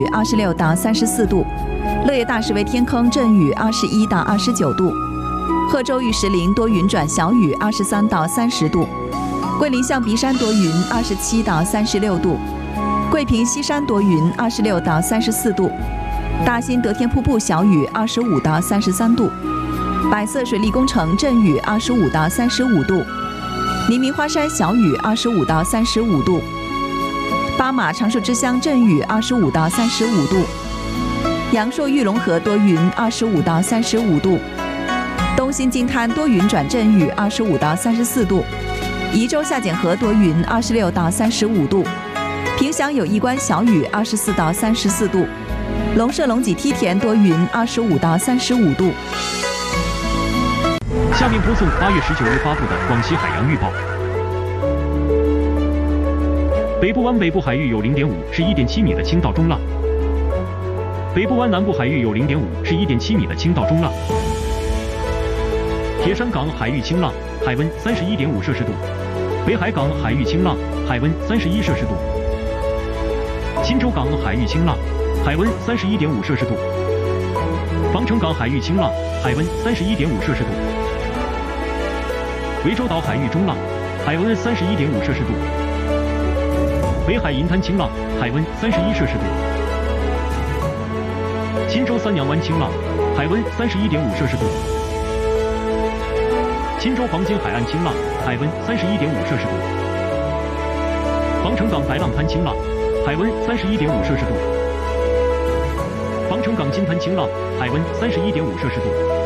26到34度，乐业大石围天坑阵雨21到29度，贺州玉石林多云转小雨23到30度，桂林象鼻山多云27到36度，桂平西山多云26到34度，大兴德天瀑布小雨25到33度，百色水利工程阵雨25到35度，黎明花山小雨25到35度，巴马长寿之乡阵雨25到35度，阳朔玉龙河多云25到35度，东兴金滩多云转阵雨25到34度，宜州下简河多云26到35度，凭祥友谊关小雨24到34度，龙社龙脊梯田多云25到35度。 下面播送8月19日发布的广西海洋预报。北部湾北部海域有 0.5至 1.7 米的轻到中浪，北部湾南部海域有 0.5至 1.7 米的轻到中浪，铁山港海域清浪，海温31.5摄氏度，北海港海域清浪，海温31摄氏度，钦州港海域清浪，海温31.5摄氏度，防城港海域清浪，海温31.5摄氏度，涠洲岛海域中浪，海温31.5摄氏度，北海银滩清浪，海温31摄氏度，钦州三娘湾清浪，海温31.5摄氏度，钦州黄金海岸清浪，海温31.5摄氏度，防城港白浪滩清浪，海温31.5摄氏度，防城港金滩清浪，海温31.5摄氏度。